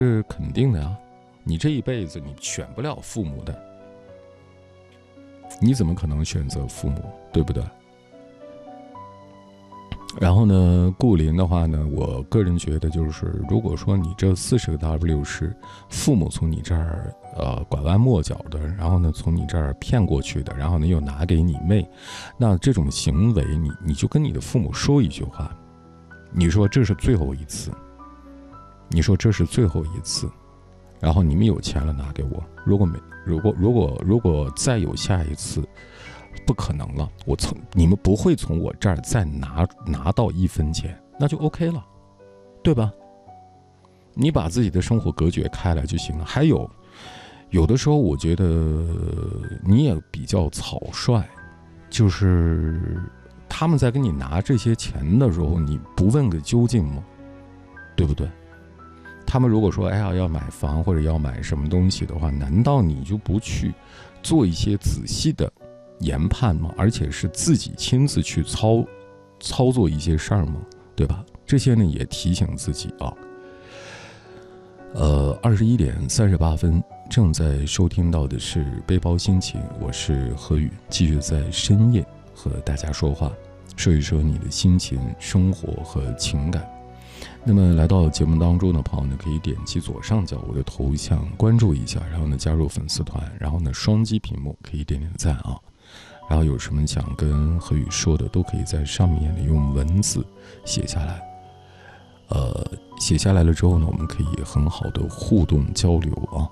是肯定的呀。你这一辈子你选不了父母的，你怎么可能选择父母，对不对？然后呢，顾林的话呢，我个人觉得就是，如果说你这40个 W 是父母从你这儿拐弯抹角的，然后呢从你这儿骗过去的，然后呢又拿给你妹，那这种行为你就跟你的父母说一句话，你说这是最后一次，你说这是最后一次，然后你们有钱了拿给我，如果再有下一次，不可能了，你们不会从我这儿再拿到1分钱，那就 OK 了，对吧？你把自己的生活隔绝开来就行了。还有的时候我觉得你也比较草率，就是他们在跟你拿这些钱的时候，你不问个究竟吗？对不对？他们如果说要买房或者要买什么东西的话，难道你就不去做一些仔细的研判吗？而且是自己亲自去操作一些事儿吗？对吧？这些呢也提醒自己啊。21点38分，正在收听到的是背包心情，我是何宇，继续在深夜和大家说话，说一说你的心情、生活和情感。那么来到节目当中的朋友呢，可以点击左上角我的头像关注一下，然后呢加入粉丝团，然后呢双击屏幕可以点点赞啊。然后有什么想跟何宇说的，都可以在上面用文字写下来。写下来了之后呢，我们可以很好的互动交流啊。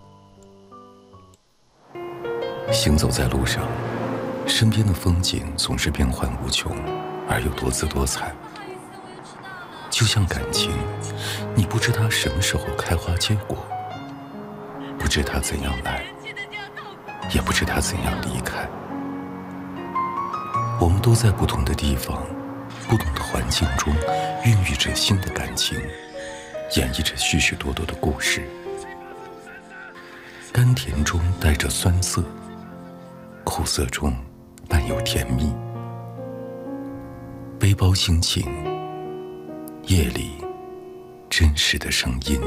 行走在路上，身边的风景总是变幻无穷，而又多姿多彩。就像感情，你不知它什么时候开花结果，不知它怎样来，也不知它怎样离开。我们都在不同的地方，不同的环境中孕育着新的感情，演绎着许许多多的故事。甘甜中带着酸涩，苦涩中伴有甜蜜。背包心情，夜里真实的声音。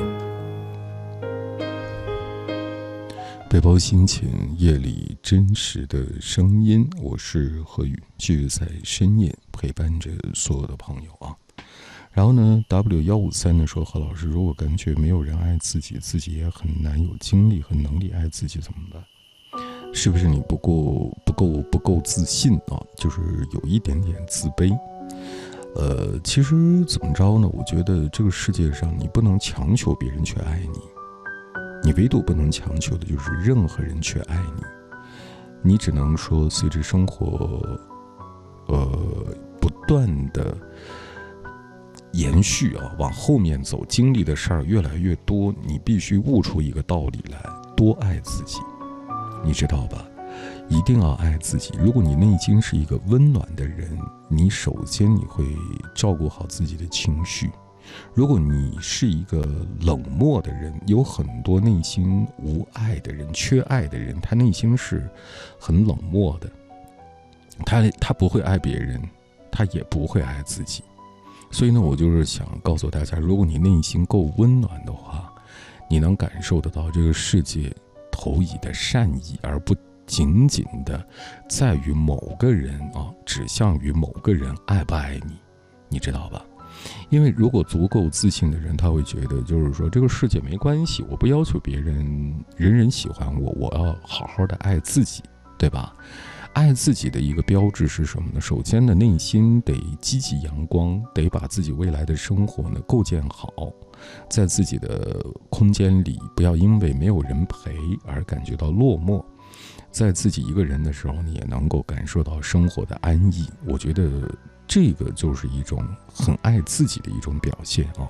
背包心情，夜里真实的声音。我是何宇，继续在深夜陪伴着所有的朋友啊。然后呢 W153 呢说，何老师，如果感觉没有人爱自己，自己也很难有精力和能力爱自己，怎么办？是不是你不够自信啊？就是有一点点自卑。其实怎么着呢？我觉得这个世界上你不能强求别人去爱你，你唯独不能强求的就是任何人去爱你。你只能说随着生活不断的延续啊，往后面走，经历的事儿越来越多，你必须悟出一个道理来，多爱自己，你知道吧？一定要爱自己。如果你内心是一个温暖的人，你首先你会照顾好自己的情绪。如果你是一个冷漠的人，有很多内心无爱的人，缺爱的人，他内心是很冷漠的，他不会爱别人，他也不会爱自己。所以呢，我就是想告诉大家，如果你内心够温暖的话，你能感受得到这个世界投以的善意，而不仅仅的在于某个人啊，指向于某个人爱不爱你，你知道吧？因为如果足够自信的人，他会觉得就是说这个世界没关系，我不要求别人人人喜欢我，我要好好的爱自己，对吧？爱自己的一个标志是什么呢？首先呢，内心得积极阳光，得把自己未来的生活呢构建好，在自己的空间里，不要因为没有人陪而感觉到落寞，在自己一个人的时候，你也能够感受到生活的安逸。我觉得这个就是一种很爱自己的一种表现啊。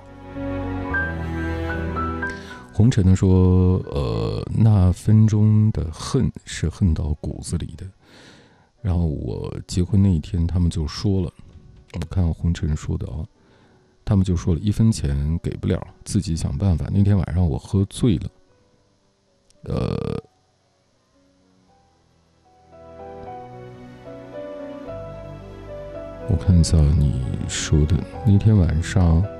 红尘呢说，那分钟的恨是恨到骨子里的。然后我结婚那一天，他们就说了，我看红尘说的啊，他们就说了1分钱给不了，自己想办法。那天晚上我喝醉了，我看一下你说的那天晚上，